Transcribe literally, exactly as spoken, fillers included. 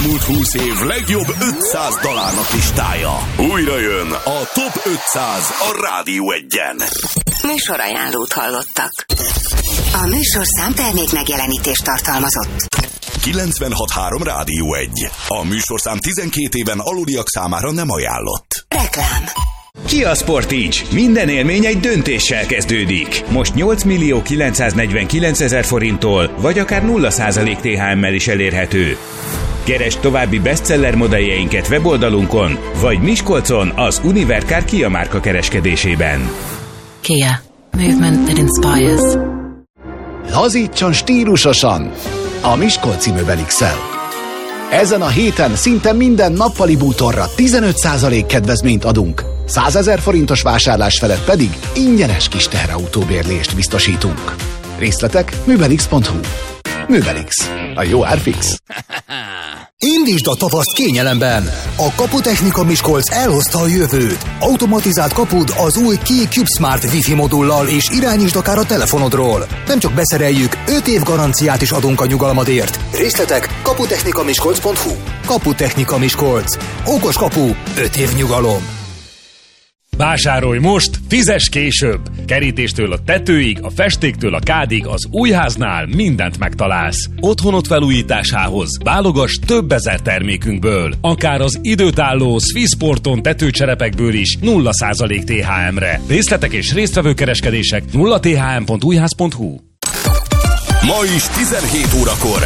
elmúlt húsz év legjobb ötszáz dalának listája. Újra jön a Top ötszáz a Rádió Egyen. Műsorajánlót hallottak. A műsorszám termék megjelenítést tartalmazott. kilencvenhat három Rádió Egy. A műsorszám tizenkét éven aluliak számára nem ajánlott. Reklám. Kia Sportage. Minden élmény egy döntéssel kezdődik. Most nyolc millió kilencszáznegyvenkilencezer forinttól, vagy akár nulla százalék té há emmel is elérhető. Keresd további bestseller modelljeinket weboldalunkon, vagy Miskolcon az Univercar Kia márka kereskedésében. Kia. Movement that inspires. Lazítson stílusosan a Miskolci Möbelix-el. Ezen a héten szinte minden nappali bútorra tizenöt százalék kedvezményt adunk, százezer forintos vásárlás felett pedig ingyenes kis teherautóbérlést biztosítunk. Részletek möbelix pont hu. Möbelix. A jó ár fix. Indítsd a tavaszt kényelemben! A Kaputechnika Miskolc elhozta a jövőt. Automatizált kapud az új Key CubeSmart Wi-Fi modullal, és irányítsd akár a telefonodról. Nem csak beszereljük, öt év garanciát is adunk a nyugalmadért. Részletek kaputechnika miskolc pont hu. Kaputechnika Miskolc. Okos kapu, öt év nyugalom. Vásárolj most, fizess később! Kerítéstől a tetőig, a festéktől a kádig az Újháznál mindent megtalálsz. Otthonod felújításához válogass több ezer termékünkből, akár az időtálló Swissporton tetőcserepekből is nulla százalék té há emre. Részletek és résztvevő kereskedések nulla t h m pont újház pont hu. Ma is tizenhét órakor